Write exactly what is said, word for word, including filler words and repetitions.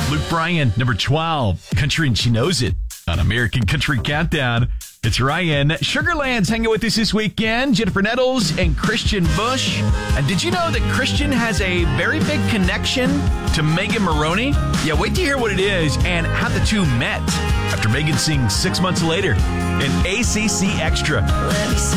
Luke Bryan, number twelve, Country and She Knows It on American Country Countdown. It's Ryan. Sugarland's hanging with us this weekend. Jennifer Nettles and Christian Bush. And did you know that Christian has a very big connection to Megan Maroney? Yeah, wait to hear what it is and how the two met after Megan sings Six Months Later in A C C Extra. Let me see